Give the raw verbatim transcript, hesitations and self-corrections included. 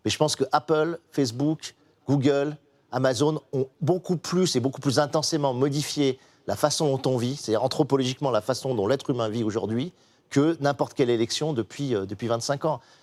Mais je pense que Apple, Facebook, Google, Amazon ont beaucoup plus et beaucoup plus intensément modifié la façon dont on vit, c'est-à-dire anthropologiquement la façon dont l'être humain vit aujourd'hui, que n'importe quelle élection depuis, euh, depuis vingt-cinq ans.